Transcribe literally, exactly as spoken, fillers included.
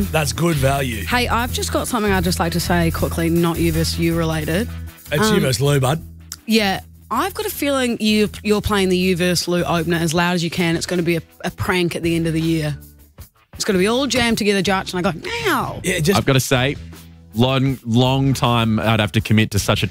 man. That's good value. Hey, I've just got something I'd just like to say quickly, not you versus you related. It's Um, you versus Lou, bud. Yeah, I've got a feeling you, you're playing the you versus Lou opener as loud as you can. It's going to be a, a prank at the end of the year. It's going to be all jammed together, Judge, and I go, now. Yeah, just I've got to say, long, long time I'd have to commit to such a